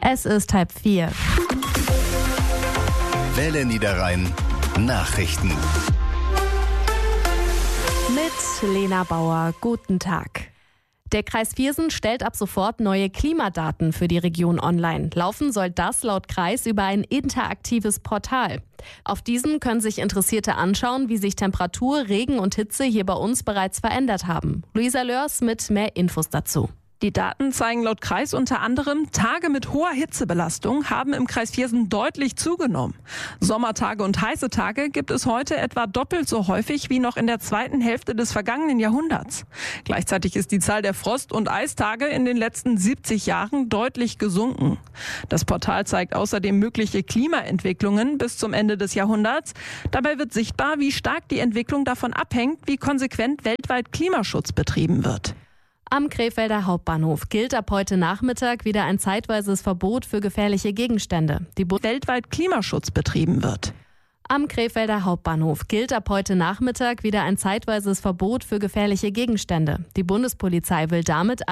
Es ist 3:30. Welle Niederrhein Nachrichten. Mit Lena Bauer. Guten Tag. Der Kreis Viersen stellt ab sofort neue Klimadaten für die Region online. Laufen soll das laut Kreis über ein interaktives Portal. Auf diesem können sich Interessierte anschauen, wie sich Temperatur, Regen und Hitze hier bei uns bereits verändert haben. Luisa Lörs mit mehr Infos dazu. Die Daten zeigen laut Kreis unter anderem, Tage mit hoher Hitzebelastung haben im Kreis Viersen deutlich zugenommen. Sommertage und heiße Tage gibt es heute etwa doppelt so häufig wie noch in der zweiten Hälfte des vergangenen Jahrhunderts. Gleichzeitig ist die Zahl der Frost- und Eistage in den letzten 70 Jahren deutlich gesunken. Das Portal zeigt außerdem mögliche Klimaentwicklungen bis zum Ende des Jahrhunderts. Dabei wird sichtbar, wie stark die Entwicklung davon abhängt, wie konsequent weltweit Klimaschutz betrieben wird. Am Krefelder Hauptbahnhof gilt ab heute Nachmittag wieder ein zeitweises Verbot für gefährliche Gegenstände. Weltweit Klimaschutz betrieben wird. Am Krefelder Hauptbahnhof gilt ab heute Nachmittag wieder ein zeitweises Verbot für gefährliche Gegenstände. Die Bundespolizei will damit